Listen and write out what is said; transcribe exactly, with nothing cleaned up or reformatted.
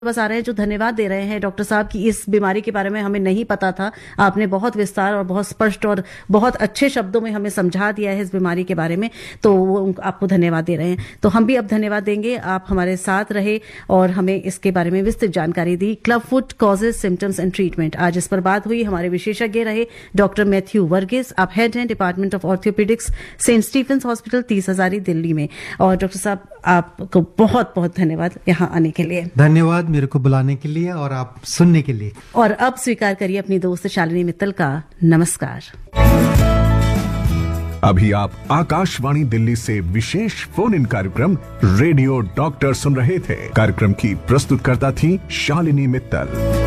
बस आ रहे हैं जो धन्यवाद दे रहे हैं डॉक्टर साहब की इस बीमारी के बारे में हमें नहीं पता था। आपने बहुत विस्तार और बहुत स्पष्ट और बहुत अच्छे शब्दों में हमें समझा दिया है इस बीमारी के बारे में, तो वो आपको धन्यवाद दे रहे हैं। तो हम भी अब धन्यवाद देंगे, आप हमारे साथ रहे और हमें इसके बारे में विस्तृत जानकारी दी। Club foot causes symptoms and treatment, आज इस पर बात हुई। हमारे विशेषज्ञ रहे डॉक्टर मैथ्यू वर्गीस। आप हेड हैं department of orthopaedics, Saint Stephen's hospital, तीस हजारी, दिल्ली में। और डॉक्टर साहब आपको बहुत बहुत धन्यवाद यहाँ आने के लिए। धन्यवाद मेरे को बुलाने के लिए और आप सुनने के लिए। और अब स्वीकार करिए अपनी दोस्त शालिनी मित्तल का नमस्कार। अभी आप आकाशवाणी दिल्ली से विशेष फोन इन कार्यक्रम रेडियो डॉक्टर सुन रहे थे। कार्यक्रम की प्रस्तुतकर्ता थी शालिनी मित्तल।